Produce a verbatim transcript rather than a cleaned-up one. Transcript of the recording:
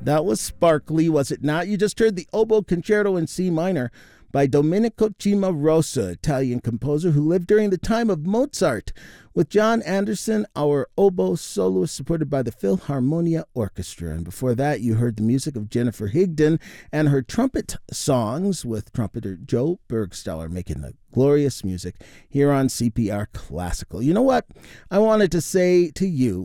That was sparkly, was it not? You just heard the Oboe Concerto in C minor by Domenico Cimarosa, Italian composer who lived during the time of Mozart, with John Anderson, our oboe soloist, supported by the Philharmonia Orchestra. And before that, you heard the music of Jennifer Higdon and her trumpet songs with trumpeter Joe Bergsteller making the glorious music here on C P R Classical. You know what? I wanted to say to you,